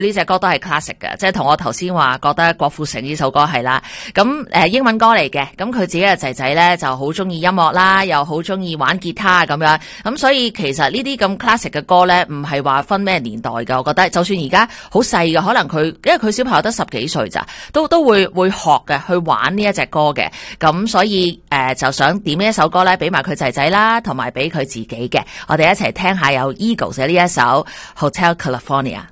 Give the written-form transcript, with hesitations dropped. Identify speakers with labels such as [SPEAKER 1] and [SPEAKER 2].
[SPEAKER 1] 呢隻歌都係 classic 嘅，即係同我頭先話覺得郭富城呢首歌係啦。咁英文歌嚟嘅，咁佢自己嘅仔仔咧就好中意音樂啦，又好中意玩吉他咁樣。咁所以其實呢啲咁 classic 嘅歌咧，唔係話分咩年代嘅。我覺得就算而家好細嘅，可能佢因為佢小朋友得10幾歲咋，都會學嘅，去玩呢一隻歌嘅。咁所以就想點呢一首歌咧，俾埋佢仔仔啦，同埋俾佢自己嘅。我哋一齊聽下有 Eagles 嘅呢一首 Hotel California。